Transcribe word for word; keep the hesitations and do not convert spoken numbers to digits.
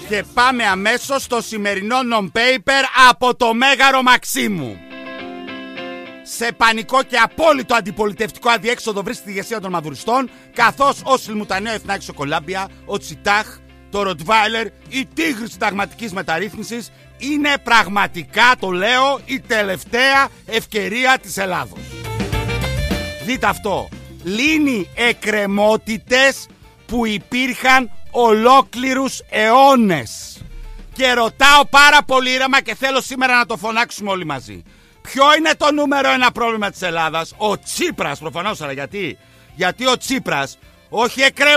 Και πάμε αμέσως στο σημερινό non-paper από το Μέγαρο Μαξίμου. Σε πανικό και απόλυτο αντιπολιτευτικό αδιέξοδο βρίσκεται η ηγεσία των μαδουριστών, καθώς ο Σιλμουτανέο Εθνάκης ο Κολάμπια, ο Τσιτάχ, το Ροτβάιλερ, η τίγρη συνταγματικής μεταρρύθμισης είναι πραγματικά, το λέω, η τελευταία ευκαιρία της Ελλάδος. Δείτε αυτό. Λύνει εκκρεμότητες που υπήρχαν ολόκληρους αιώνες. Και ρωτάω πάρα πολύ ήρεμα και θέλω σήμερα να το φωνάξουμε όλοι μαζί. Ποιο είναι το νούμερο ένα πρόβλημα της Ελλάδας? Ο Τσίπρας προφανώς, αλλά γιατί? Γιατί ο Τσίπρας όχι εκκρεμότητες